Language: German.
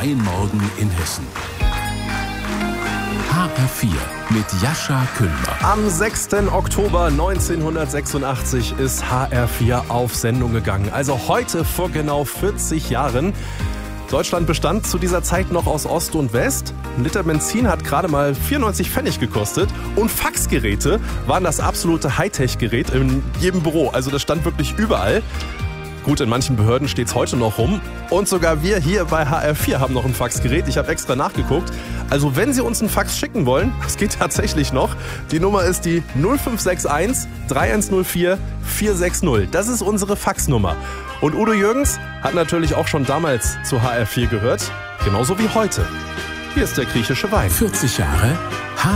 Freien Morgen in Hessen. HR4 mit Jascha Küllner. Am 6. Oktober 1986 ist HR4 auf Sendung gegangen. Also heute vor genau 40 Jahren. Deutschland bestand zu dieser Zeit noch aus Ost und West. Ein Liter Benzin hat gerade mal 94 Pfennig gekostet. Und Faxgeräte waren das absolute Hightech-Gerät in jedem Büro. Also das stand wirklich überall. Gut, in manchen Behörden steht es heute noch rum. Und sogar wir hier bei HR4 haben noch ein Faxgerät. Ich habe extra nachgeguckt. Also wenn Sie uns einen Fax schicken wollen, das geht tatsächlich noch. Die Nummer ist die 0561 3104 460. Das ist unsere Faxnummer. Und Udo Jürgens hat natürlich auch schon damals zu HR4 gehört. Genauso wie heute. Hier ist der griechische Wein. 40 Jahre